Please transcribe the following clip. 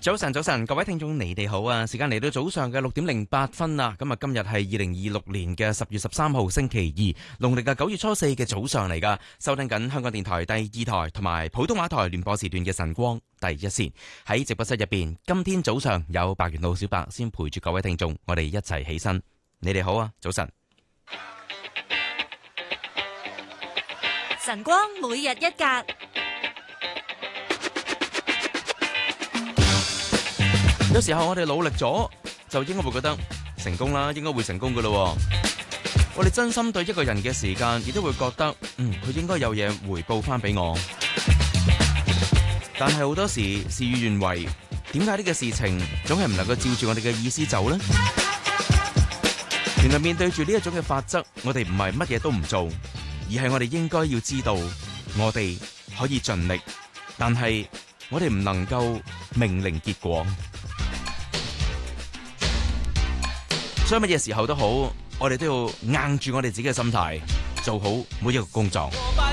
早晨，各位聽眾你哋好啊！時間嚟到早上嘅6:08啦。咁啊，今日係2026年嘅10月13號星期二，農曆嘅9月初4嘅早上嚟噶。收聽緊香港電台第2台同埋普通話台聯播時段嘅晨光第一線。喺直播室入邊，今天早上有白元路小白先陪住各位聽眾，我哋一齊起身。你哋好啊，早晨。 晨光每日一格。 有時候我哋努力咗，就應該會覺得成功啦，應該會成功噶咯。我哋真心對一個人嘅時間，亦都會覺得，佢應該有嘢回報翻俾我。但係好多時事與願違，點解呢個事情總係唔能夠照住我哋嘅意思走呢？原來面對住呢一種嘅法則，我哋唔係乜嘢都唔做，而係我哋應該要知道，我哋可以盡力，但係我哋唔能夠命令結果。所以乜嘢時候都好，我哋都要硬住我哋自己嘅心態，做好每一個工作。